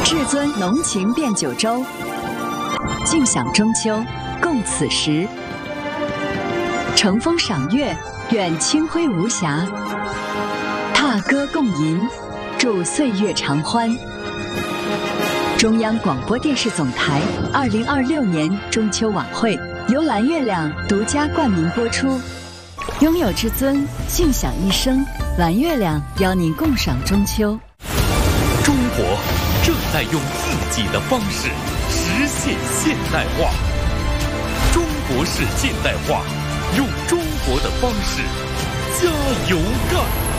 至尊浓情变九州，尽享中秋，共此时。乘风赏月，愿清辉无瑕；踏歌共吟，祝岁月长欢。中央广播电视总台2026年中秋晚会由蓝月亮独家冠名播出。拥有至尊，尽享一生。蓝月亮邀您共赏中秋。 中国正在用自己的方式实现现代化。中国式现代化，用中国的方式加油干！